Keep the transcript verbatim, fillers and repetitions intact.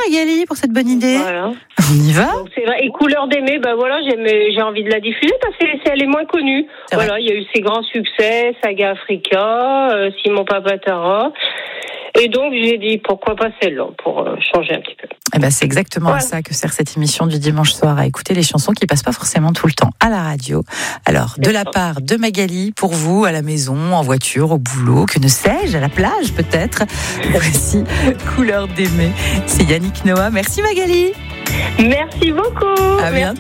Magali pour cette bonne idée. Voilà. On y va. Donc, c'est vrai. Et Couleur d'aimer, ben voilà, j'aime, j'ai envie de la diffuser parce qu'elle est moins connue. C'est Voilà, vrai. il y a eu ses grands succès, Saga Africa, euh, Simon Papatara. Et donc, j'ai dit, pourquoi pas celle-là, pour euh, changer un petit peu. Eh ben, c'est exactement Voilà. à ça que sert cette émission du dimanche soir, à écouter les chansons qui passent pas forcément tout le temps à la radio. Alors, de la part de Magali, pour vous, à la maison, en voiture, au boulot, que ne sais-je, à la plage peut-être. Voici Couleur d'aimer. C'est Yannick Noah. Merci Magali. Merci beaucoup. À Merci.